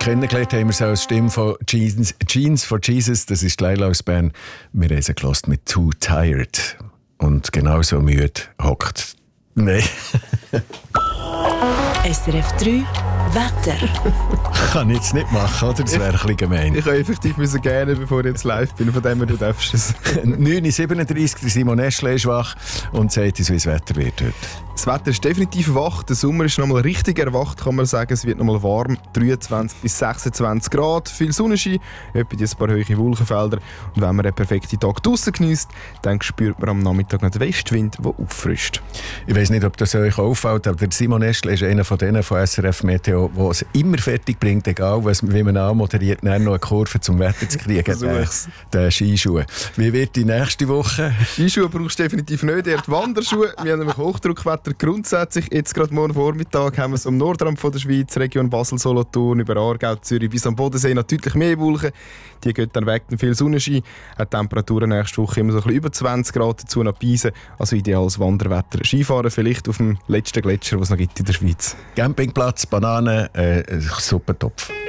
Kennengelernt haben wir sie als Stimme von Jeans for Jesus. Das ist Leila aus Bern. Wir haben sie gehört mit «Too Tired». Und genauso müde hockt... Nein. SRF 3 Wetter. Kann ich jetzt nicht machen, oder? Das wäre ein bisschen gemein. Ich kann effektiv gerne, bevor ich jetzt live bin, von dem her, du darfst es. 9:37 Uhr, Simon Eschle ist wach und sagt uns, wie das Wetter wird heute. Das Wetter ist definitiv wach. Der Sommer ist nochmal richtig erwacht, kann man sagen. Es wird nochmal warm, 23 bis 26 Grad. Viel Sonnenschein, etwa ein paar hohe Wolkenfelder. Und wenn man einen perfekten Tag draussen genießt, dann spürt man am Nachmittag noch den Westwind, der auffrischt. Ich weiss nicht, ob das euch auffällt, aber der Simon Eschle ist einer von denen von SRF Meteo, der es immer fertig bringt, egal wie man anmoderiert, dann noch eine Kurve zum Wetter zu kriegen. Den Skischuhe. Wie wird die nächste Woche? Skischuhe brauchst du definitiv nicht, eher die Wanderschuhe. Wir haben nämlich Hochdruckwetter grundsätzlich. Jetzt gerade morgen Vormittag haben wir es am Nordrand von der Schweiz, Region Basel-Solothurn, über Aargau, Zürich bis am Bodensee noch deutlich mehr Wolken. Die gehen dann weg, dann viel Sonnenschein. Die Temperaturen nächste Woche immer so ein bisschen über 20 Grad, dazu noch Pisen. Also ideales Wanderwetter. Skifahren vielleicht auf dem letzten Gletscher, den es noch gibt in der Schweiz. Campingplatz, Bananen, Suppentopf.